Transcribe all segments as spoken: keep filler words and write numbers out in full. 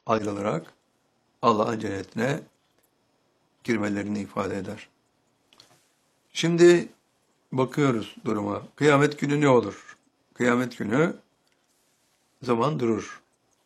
ayrılarak Allah'ın cennetine girmelerini ifade eder. Şimdi bakıyoruz duruma. Kıyamet günü ne olur? Kıyamet günü zaman durur.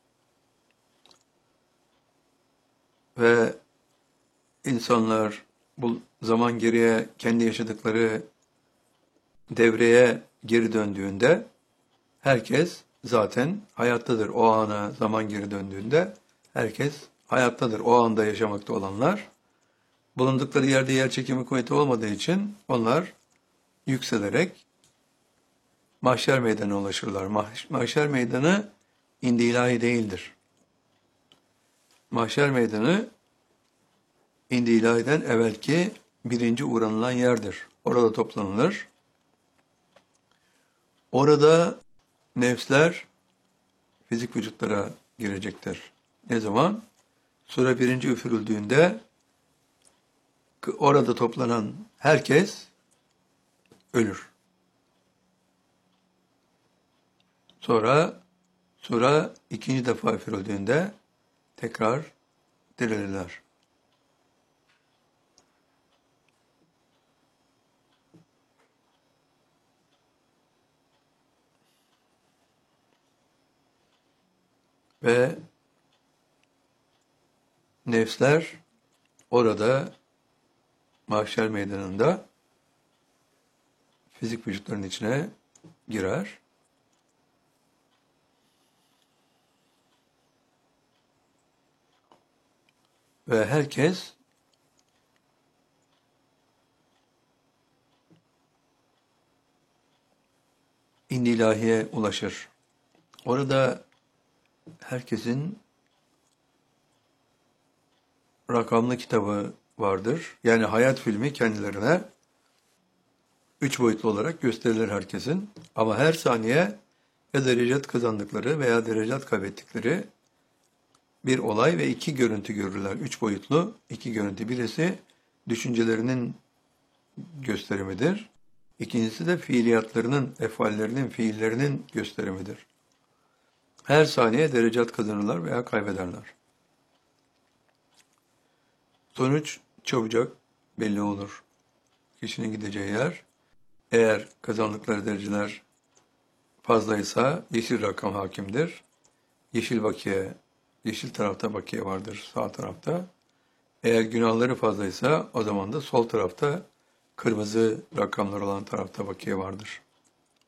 Ve insanlar bu zaman geriye kendi yaşadıkları devreye geri döndüğünde herkes zaten hayattadır. O ana zaman geri döndüğünde herkes hayattadır. O anda yaşamakta olanlar bulundukları yerde yer çekimi kuvveti olmadığı için onlar yükselerek mahşer meydanına ulaşırlar. Mah- Mahşer meydanı indi ilahi değildir. Mahşer meydanı indi ilahiden evvelki birinci uğranılan yerdir. Orada toplanılır. Orada nefsler fizik vücutlara girecektir. Ne zaman? Sure birinci üfürüldüğünde orada toplanan herkes ölür. Sonra sure ikinci defa üfürüldüğünde tekrar dirilirler. Ve nefsler orada mahşer meydanında fizik vücutların içine girer. Ve herkes indi ilahiye ulaşır. Orada herkesin rakamlı kitabı vardır. Yani hayat filmi kendilerine üç boyutlu olarak gösterilir herkesin. Ama her saniye ya derecat kazandıkları veya derecat kaybettikleri bir olay ve iki görüntü görürler. Üç boyutlu iki görüntü. Birisi düşüncelerinin gösterimidir. İkincisi de fiiliyatlarının, efallerinin, fiillerinin gösterimidir. Her saniye derecat kazanırlar veya kaybederler. Sonuç çabucak belli olur. Kişinin gideceği yer, eğer kazandıkları dereceler fazlaysa yeşil rakam hakimdir. Yeşil bakiye, yeşil tarafta bakiye vardır, sağ tarafta. Eğer günahları fazlaysa o zaman da sol tarafta kırmızı rakamlar olan tarafta bakiye vardır.